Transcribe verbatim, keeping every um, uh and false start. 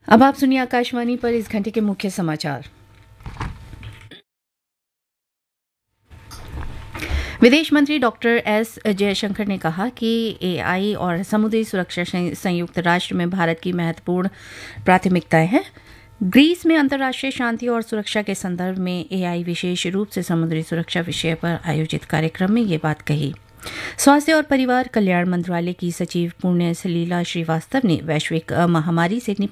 अब आप सुनिए आकाशवाणी पर इस घंटे के मुख्य समाचार। विदेश मंत्री डॉक्टर एस जयशंकर ने कहा कि एआई और समुद्री सुरक्षा संयुक्त राष्ट्र में भारत की महत्वपूर्ण प्राथमिकताएं हैं। ग्रीस में अंतर्राष्ट्रीय शांति और सुरक्षा के संदर्भ में एआई विशेष रूप से समुद्री सुरक्षा विषय पर आयोजित कार्यक्रम में ये बात कही। स्वास्थ्य और परिवार कल्याण मंत्रालय की सचिव पुण्य सलीला श्रीवास्तव ने वैश्विक महामारी से